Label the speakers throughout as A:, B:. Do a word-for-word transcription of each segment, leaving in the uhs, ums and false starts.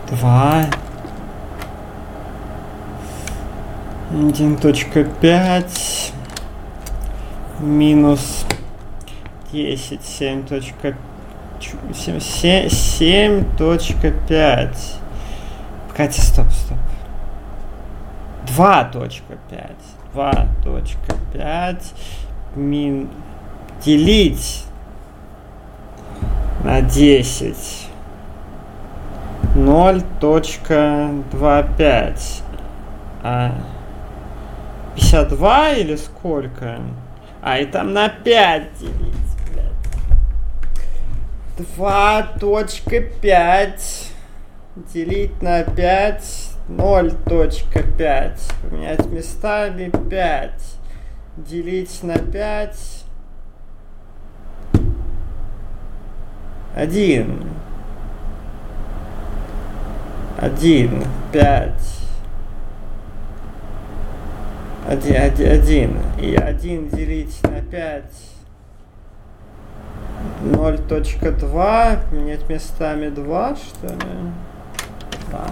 A: два. один точка пять. Минус десять. семь точка семь точка пять. Погоди, стоп, стоп. два точка пять. два точка пять. Мин... Делить на десять. ноль точка двадцать пять. А пятьдесят два или сколько? А, и там на пять делить, блядь. два точка пять делить на пять. ноль точка пять. Поменять местами пять. Делить на пять. один. один. пять. один, один, один. И один делить на пять. ноль точка два. Поменять местами два, что ли? Да.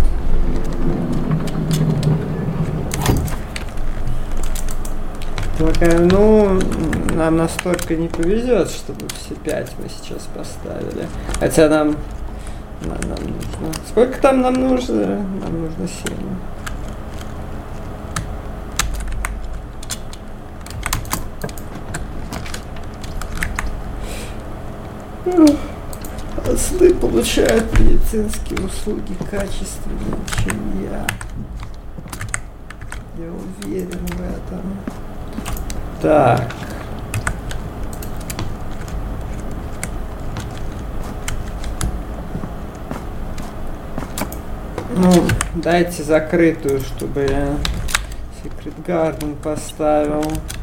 A: Только, ну, нам настолько не повезет, чтобы все пять мы сейчас поставили. Хотя нам, нам, нам нужно... Сколько там нам нужно? Нам нужно семь. Ослы получают медицинские услуги качественнее, чем я. Я уверен в этом. Так. Ну, дайте закрытую, чтобы я Secret Garden поставил.